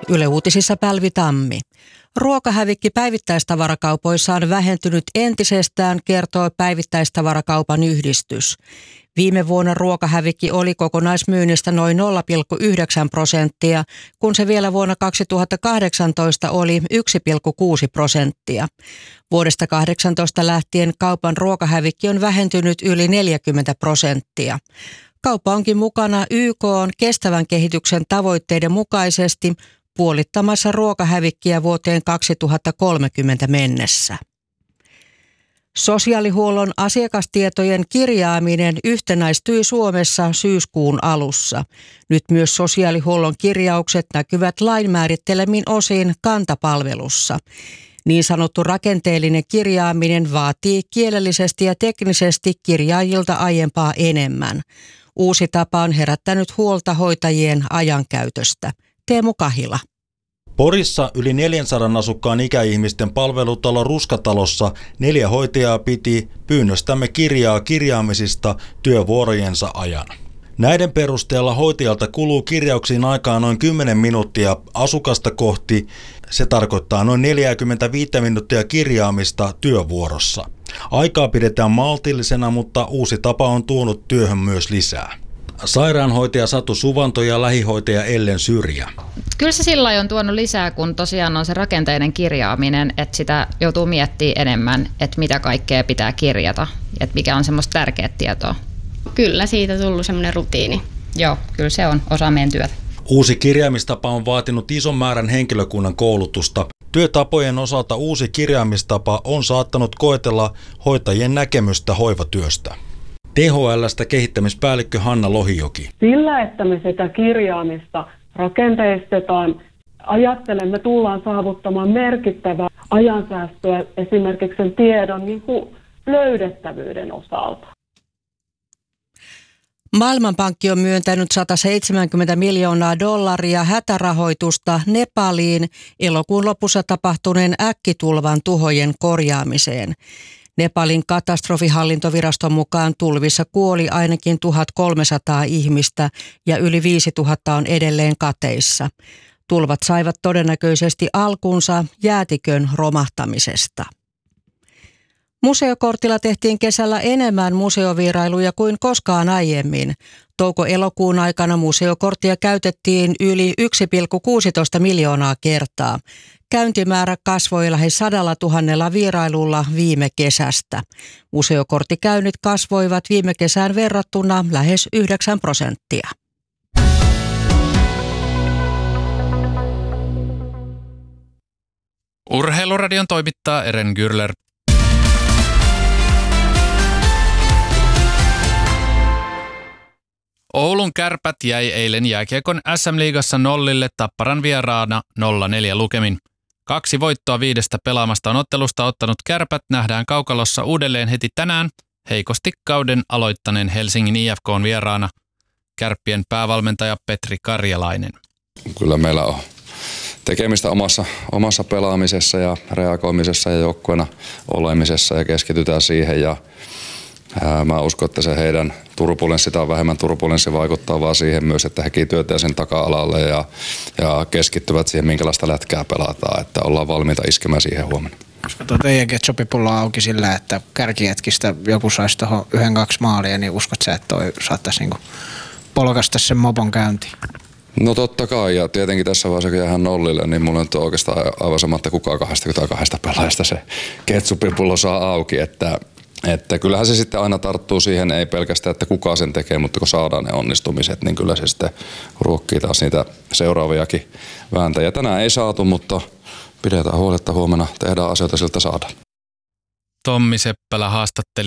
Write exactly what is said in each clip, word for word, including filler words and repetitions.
Yle Uutisissa Pälvi Tammi. Ruokahävikki päivittäistavarakaupoissa on vähentynyt entisestään, kertoo Päivittäistavarakaupan yhdistys. Viime vuonna ruokahävikki oli kokonaismyynnistä noin nolla pilkku yhdeksän prosenttia, kun se vielä vuonna kaksituhattakahdeksantoista oli yksi pilkku kuusi prosenttia. Vuodesta kahdeksantoista lähtien kaupan ruokahävikki on vähentynyt yli neljäkymmentä prosenttia. Kauppa onkin mukana Y K:n kestävän kehityksen tavoitteiden mukaisesti puolittamassa ruokahävikkiä vuoteen kaksituhattakolmekymmentä mennessä. Sosiaalihuollon asiakastietojen kirjaaminen yhtenäistyi Suomessa syyskuun alussa. Nyt myös sosiaalihuollon kirjaukset näkyvät lain määrittelemin osin Kanta-palvelussa. Niin sanottu rakenteellinen kirjaaminen vaatii kielellisesti ja teknisesti kirjaajilta aiempaa enemmän. Uusi tapa on herättänyt huolta hoitajien ajankäytöstä. Teemu Kahila. Porissa yli neljänsadan asukkaan ikäihmisten palvelutalo Ruskatalossa neljä hoitajaa piti pyynnöstämme kirjaa kirjaamisista työvuorojensa ajan. Näiden perusteella hoitajalta kuluu kirjauksiin aikaa noin kymmenen minuuttia asukasta kohti. Se tarkoittaa noin neljäkymmentäviisi minuuttia kirjaamista työvuorossa. Aikaa pidetään maltillisena, mutta uusi tapa on tuonut työhön myös lisää. Sairaanhoitaja Satu Suvanto ja lähihoitaja Ellen Syrjä. Kyllä se sillä lailla on tuonut lisää, kun tosiaan on se rakenteinen kirjaaminen, että sitä joutuu miettimään enemmän, että mitä kaikkea pitää kirjata, että mikä on semmoista tärkeää tietoa. Kyllä siitä tullut semmoinen rutiini. Joo, kyllä se on osa meidän työtä. Uusi kirjaamistapa on vaatinut ison määrän henkilökunnan koulutusta. Työtapojen osalta uusi kirjaamistapa on saattanut koetella hoitajien näkemystä hoivatyöstä. T H L:stä kehittämispäällikkö Hanna Lohijoki. Sillä, että me sitä kirjaamista rakenteistetaan, ajattelemme tullaan saavuttamaan merkittävää ajansäästöä esimerkiksi sen tiedon niin kuin löydettävyyden osalta. Maailmanpankki on myöntänyt sata seitsemänkymmentä miljoonaa dollaria hätärahoitusta Nepaliin elokuun lopussa tapahtuneen äkkitulvan tuhojen korjaamiseen. Nepalin katastrofihallintoviraston mukaan tulvissa kuoli ainakin tuhatkolmesataa ihmistä ja yli viisituhatta on edelleen kateissa. Tulvat saivat todennäköisesti alkunsa jäätikön romahtamisesta. Museokortilla tehtiin kesällä enemmän museovierailuja kuin koskaan aiemmin. Touko-elokuun aikana museokorttia käytettiin yli yksi pilkku kuusitoista miljoonaa kertaa. Käyntimäärä kasvoi lähes sadalla tuhannella vierailulla viime kesästä. Museokorttikäynnit kasvoivat viime kesään verrattuna lähes yhdeksän prosenttia. Urheiluradion toimittaa Eren Gürler. Oulun Kärpät jäi eilen jääkiekon S M-liigassa nollille Tapparan vieraana nolla neljä lukemin. Kaksi voittoa viidestä pelaamasta on ottelusta ottanut Kärpät nähdään kaukalossa uudelleen heti tänään heikosti kauden aloittaneen Helsingin I F K:n vieraana. Kärppien päävalmentaja Petri Karjalainen. Kyllä meillä on tekemistä omassa, omassa pelaamisessa ja reagoimisessa ja joukkueena olemisessa ja keskitytään siihen. Ja ää, mä uskon, että se heidän turbulenssi tai vähemmän turbulenssi vaikuttaa vaan siihen myös, että he kityötään sen taka-alalle ja, ja keskittyvät siihen, minkälaista lätkää pelataan, että ollaan valmiita iskemään siihen huomenna. Koska tuo teidän ketsopipullo on auki sillä, että kärkihetkistä joku saisi tuohon yhden kaksi maalia, niin uskot sä, että toi saattaisi niinku polkasta sen mopon käyntiin? No totta kai, ja tietenkin tässä vaiheessa kun jäähän nollille, niin mulla on oikeastaan aivan sama, että kukaan kahdesta kahdesta pelaajasta se ketsupipullo saa auki, että Että kyllähän se sitten aina tarttuu siihen, ei pelkästään, että kuka sen tekee, mutta kun saadaan ne onnistumiset, niin kyllä se sitten ruokkii taas niitä seuraaviakin vääntäjiä. Tänään ei saatu, mutta pidetään huoletta, huomenna tehdään asioita, siltä saadaan. Tommi Seppälä haastatteli.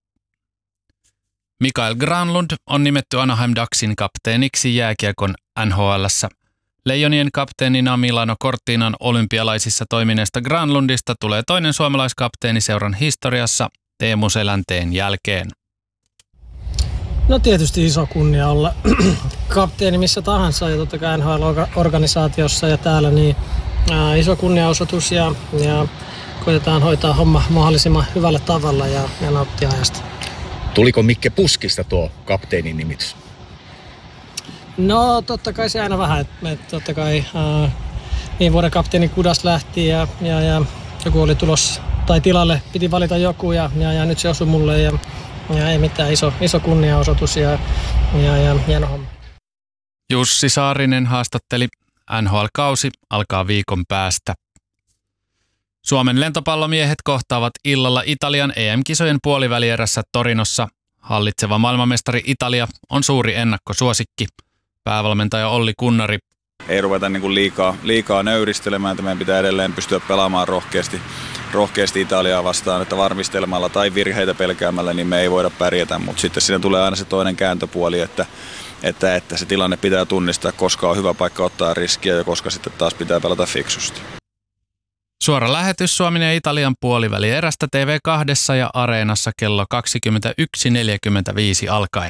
Mikael Granlund on nimetty Anaheim Ducksin kapteeniksi jääkiekon N H L:ssä. Leijonien kapteenina Milano Cortinan olympialaisissa toimineesta Granlundista tulee toinen suomalaiskapteeni seuran historiassa Teemu Selänteen jälkeen. No tietysti iso kunnia olla kapteeni missä tahansa ja totta kai N H L-organisaatiossa ja täällä niin ää, iso kunniaosoitus ja, ja koitetaan hoitaa homma mahdollisimman hyvällä tavalla ja, ja nauttia ajasta. Tuliko Mikke Puskista tuo kapteenin nimitys? No totta kai se aina vähän, että totta kai ää, viime vuoden kapteeni Kudas lähti ja, ja, ja joku oli tulossa, tai tilalle piti valita joku ja, ja, ja nyt se osui mulle ja, ja ei mitään, iso, iso kunniaosoitus ja, ja, ja hieno homma. Jussi Saarinen haastatteli. N H L-kausi alkaa viikon päästä. Suomen lentopallomiehet kohtaavat illalla Italian E M-kisojen puolivälierässä Torinossa. Hallitseva maailmanmestari Italia on suuri ennakkosuosikki. Päävalmentaja Olli Kunnari. Ei ruveta niin kuin liikaa, liikaa nöyristelemään, että meidän pitää edelleen pystyä pelaamaan rohkeasti, rohkeasti Italiaa vastaan, että varmistelmalla tai virheitä pelkäämällä niin me ei voida pärjätä, mutta sitten siinä tulee aina se toinen kääntöpuoli, että, että, että se tilanne pitää tunnistaa, koska on hyvä paikka ottaa riskiä ja koska sitten taas pitää pelata fiksusti. Suora lähetys Suomen ja Italian puolivälierästä T V kaksi ja Areenassa kello kaksikymmentäyksi neljäkymmentäviisi alkaen.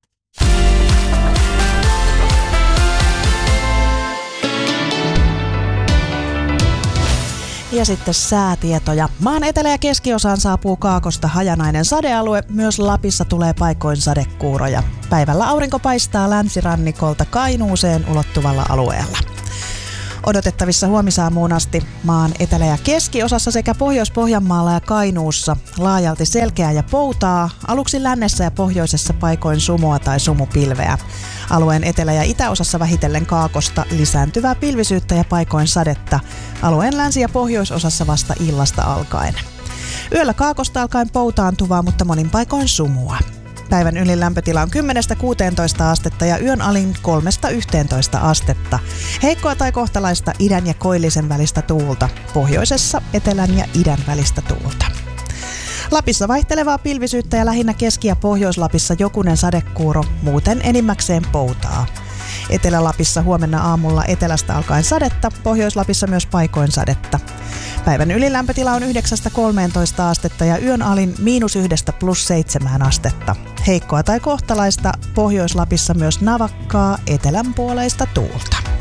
Ja sitten säätietoja. Maan etelä- ja keskiosaan saapuu kaakosta hajanainen sadealue. Myös Lapissa tulee paikoin sadekuuroja. Päivällä aurinko paistaa länsirannikolta Kainuuseen ulottuvalla alueella. Odotettavissa huomisaamuun asti maan etelä- ja keskiosassa sekä Pohjois-Pohjanmaalla ja Kainuussa laajalti selkeää ja poutaa, aluksi lännessä ja pohjoisessa paikoin sumua tai sumupilveä. Alueen etelä- ja itäosassa vähitellen kaakosta lisääntyvää pilvisyyttä ja paikoin sadetta, alueen länsi- ja pohjoisosassa vasta illasta alkaen. Yöllä kaakosta alkaen poutaantuvaa, mutta monin paikoin sumua. Päivän ylin lämpötila on kymmenestä kuuteentoista astetta ja yön alin kolmesta yhteentoista astetta. Heikkoa tai kohtalaista idän ja koillisen välistä tuulta. Pohjoisessa etelän ja idän välistä tuulta. Lapissa vaihtelevaa pilvisyyttä ja lähinnä Keski- ja Pohjois-Lapissa jokunen sadekuuro, muuten enimmäkseen poutaa. Etelä-Lapissa huomenna aamulla etelästä alkaen sadetta, Pohjois-Lapissa myös paikoin sadetta. Päivän ylilämpötila on yhdeksästä kolmeentoista astetta ja yön alin miinus yhdestä plus seitsemään astetta. Heikkoa tai kohtalaista, Pohjois-Lapissa myös navakkaa etelänpuoleista tuulta.